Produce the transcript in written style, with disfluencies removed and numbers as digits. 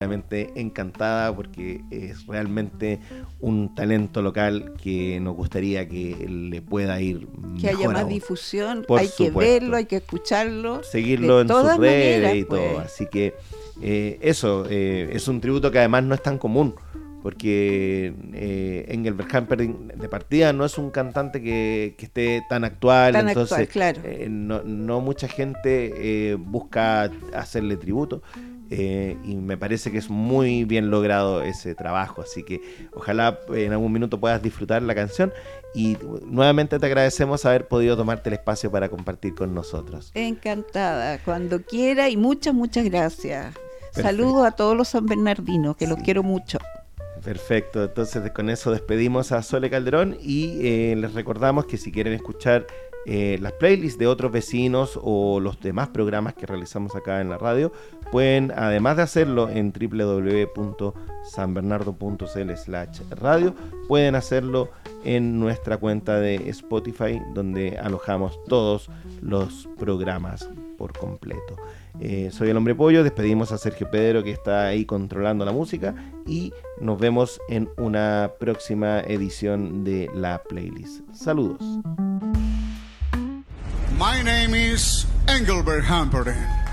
Realmente encantada porque es realmente un talento local que nos gustaría que le pueda ir que haya mejor más aún. difusión, Por hay que verlo, supuesto. hay que escucharlo, de Seguirlo en sus todas redes maneras, y todo. pues. Así que eso, es un tributo que además no es tan común. Porque Engelbert Humperdinck de partida no es un cantante que esté tan actual, Tan actual, entonces claro. no mucha gente busca hacerle tributo. Y me parece que es muy bien logrado ese trabajo, así que ojalá en algún minuto puedas disfrutar la canción y nuevamente te agradecemos haber podido tomarte el espacio para compartir con nosotros. Encantada, cuando quiera y muchas, muchas gracias. Saludos a Perfecto. todos los San Bernardinos, que los Sí. quiero mucho. Perfecto, entonces con eso despedimos a Sole Calderón y les recordamos que si quieren escuchar las playlists de otros vecinos o los demás programas que realizamos acá en la radio, pueden además de hacerlo en www.sanbernardo.cl/radio, pueden hacerlo en nuestra cuenta de Spotify donde alojamos todos los programas por completo. Soy el Hombre Pollo, despedimos a Sergio Pedro que está ahí controlando la música y nos vemos en una próxima edición de la playlist. Saludos. My name is Engelbert Humperdinck.